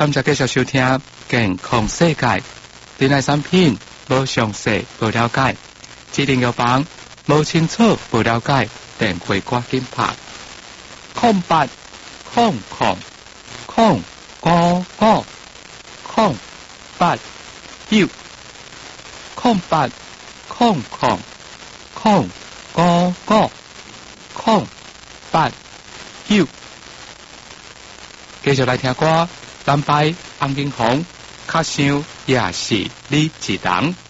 感谢继续收听健康世界。店内产品无详细、无了解，指定药房无清楚、无了解，电话赶紧拍0800 0055 0889 0800 0055 0889。继续来听歌，蓝白红景红，卡想也是你一人。